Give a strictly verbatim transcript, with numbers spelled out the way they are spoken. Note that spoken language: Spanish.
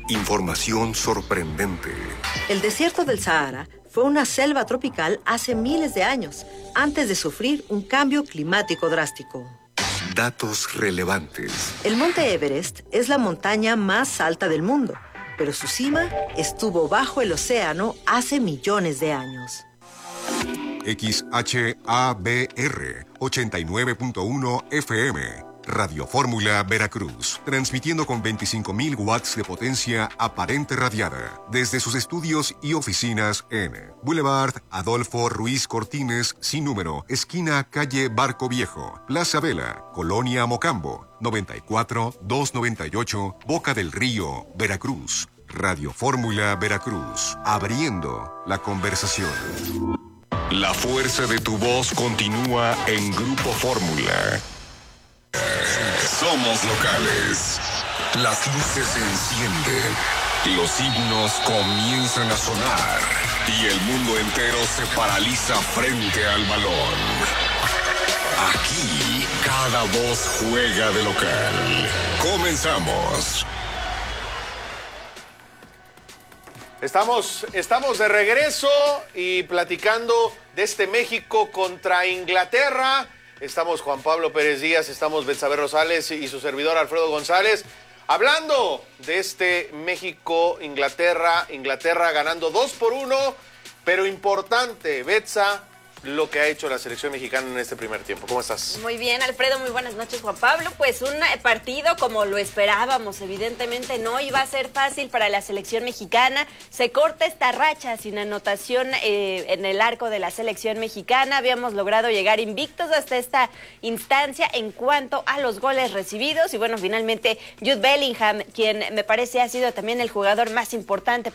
Información sorprendente. El desierto del Sahara fue una selva tropical hace miles de años, antes de sufrir un cambio climático drástico. Datos relevantes. El monte Everest es la montaña más alta del mundo, pero su cima estuvo bajo el océano hace millones de años. X H A B R ochenta y nueve punto uno F M. Radio Fórmula Veracruz, transmitiendo con veinticinco mil watts de potencia aparente radiada desde sus estudios y oficinas en Boulevard Adolfo Ruiz Cortines, sin número, esquina calle Barco Viejo, Plaza Vela, Colonia Mocambo, noventa y cuatro, doscientos noventa y ocho, Boca del Río, Veracruz. Radio Fórmula Veracruz, abriendo la conversación. La fuerza de tu voz continúa en Grupo Fórmula. Somos locales. Las luces se encienden, los himnos comienzan a sonar y el mundo entero se paraliza frente al balón. Aquí, cada voz juega de local. Comenzamos. Estamos, estamos de regreso y platicando de este México contra Inglaterra. Estamos Juan Pablo Pérez Díaz, estamos Betsabe Rosales y su servidor Alfredo González, hablando de este México-Inglaterra, Inglaterra ganando dos por uno, pero importante, Betsa, lo que ha hecho la selección mexicana en este primer tiempo. ¿Cómo estás? Muy bien, Alfredo, muy buenas noches, Juan Pablo. Pues un partido como lo esperábamos, evidentemente no iba a ser fácil para la selección mexicana. Se corta esta racha sin anotación eh, en el arco de la selección mexicana. Habíamos logrado llegar invictos hasta esta instancia en cuanto a los goles recibidos. Y bueno, finalmente Jude Bellingham, quien me parece ha sido también el jugador más importante